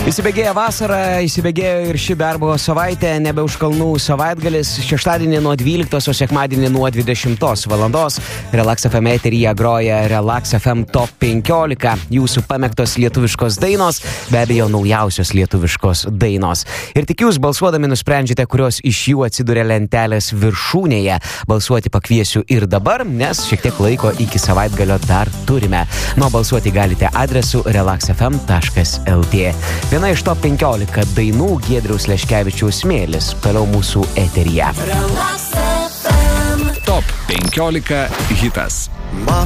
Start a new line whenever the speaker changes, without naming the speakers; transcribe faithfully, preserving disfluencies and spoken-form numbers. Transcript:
Įsibėgėja vasara, įsibėgėjo ir ši darbo savaitė, nebe už kalnų savaitgalis, šeštadienį nuo dvyliktos, o sekmadienį nuo dvidešimtos valandos. Relax F M eteryje groja Relax F M Top penkiolika, jūsų pamėgtos lietuviškos dainos, be abejo naujausios lietuviškos dainos. Ir tik jūs balsuodami nusprendžiate, kurios iš jų atsiduria lentelės viršūnėje. Balsuoti pakviesiu ir dabar, nes šiek tiek laiko iki savaitgalio dar turime. Nuo balsuoti galite adresu relax f m taškas l t. Viena iš top penkiolika dainų Giedriaus Leškevičiaus Smėlis. Toliau mūsų eteryje.
Top penkiolika hitas.